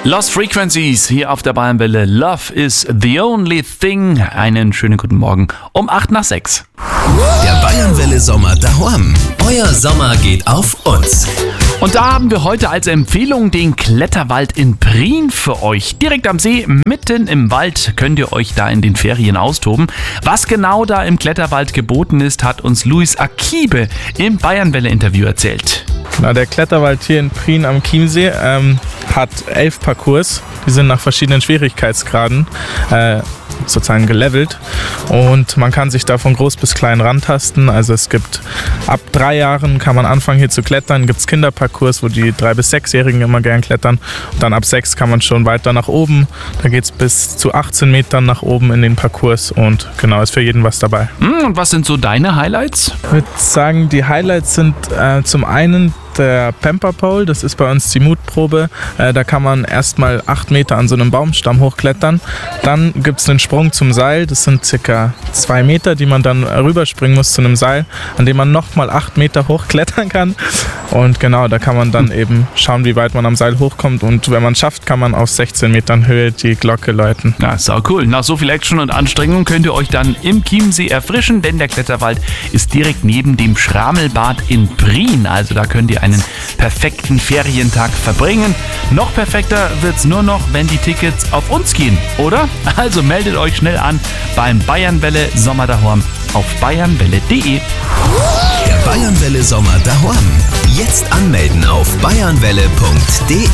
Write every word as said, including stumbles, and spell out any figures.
Lost Frequencies hier auf der Bayernwelle. Love is the only thing. Einen schönen guten Morgen um acht nach sechs. Der Bayernwelle Sommer daheim. Euer Sommer geht auf uns. Und da haben wir heute als Empfehlung den Kletterwald in Prien für euch. Direkt am See, mitten im Wald, könnt ihr euch da in den Ferien austoben. Was genau da im Kletterwald geboten ist, hat uns Luis Akibe im Bayernwelle-Interview erzählt. Na, der Kletterwald hier in Prien am Chiemsee ähm, hat elf Parcours. Die sind nach verschiedenen Schwierigkeitsgraden äh, sozusagen gelevelt. Und man kann sich da von groß bis klein rantasten. Also es gibt ab drei Jahren kann man anfangen hier zu klettern. Gibt es Kinderparcours, wo die drei- bis sechsjährigen immer gern klettern. Und dann ab sechs kann man schon weiter nach oben. Da geht es bis zu achtzehn Metern nach oben in den Parcours. Und genau, ist für jeden was dabei. Und was sind so deine Highlights? Ich würde sagen, die Highlights sind äh, zum einen der Pamper Pole, das ist bei uns die Mutprobe. Äh, da kann man erstmal acht Meter an so einem Baumstamm hochklettern. Dann gibt es einen Sprung zum Seil, das sind circa zwei Meter, die man dann rüberspringen muss zu einem Seil, an dem man nochmal acht Meter hochklettern kann. Und genau, da kann man dann eben schauen, wie weit man am Seil hochkommt. Und wenn man es schafft, kann man auf sechzehn Metern Höhe die Glocke läuten. Na, sau cool. Nach so viel Action und Anstrengung könnt ihr euch dann im Chiemsee erfrischen, denn der Kletterwald ist direkt neben dem Schramelbad in Prien. Also da könnt ihr einen perfekten Ferientag verbringen. Noch perfekter wird's nur noch, wenn die Tickets auf uns gehen, oder? Also meldet euch schnell an beim Bayernwelle Sommer daheim auf bayernwelle punkt de. Der Bayernwelle Sommer daheim. Jetzt anmelden auf bayernwelle punkt de.